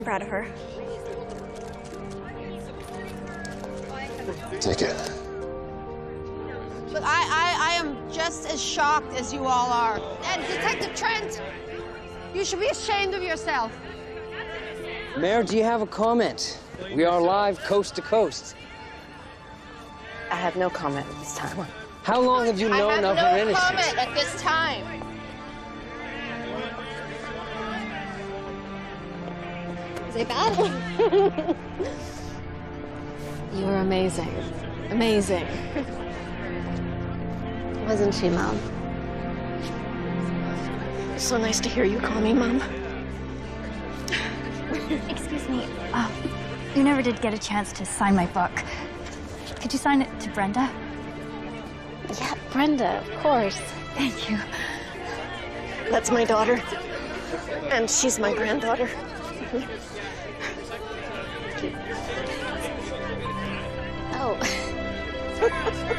I'm proud of her. Take it. Look, I am just as shocked as you all are. And Detective Trent, you should be ashamed of yourself. Mayor, do you have a comment? We are live coast to coast. I have no comment at this time. How long have you known of her innocence? I have no comment at this time. Is it bad? You were amazing. Amazing. Wasn't she, Mom? So nice to hear you call me Mom. Excuse me, you never did get a chance to sign my book. Could you sign it to Brenda? Yeah, Brenda, of course. Thank you. That's my daughter. And she's my granddaughter. Oh.